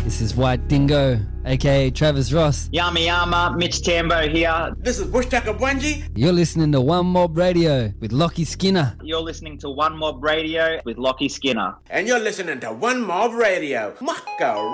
This is White Dingo, aka Travis Ross. Yama Yama, Mitch Tambo here. This is Bush Tucker Bwanji. You're listening to One Mob Radio with Lockie Skinner. You're listening to One Mob Radio with Lockie Skinner. And you're listening to One Mob Radio. Maka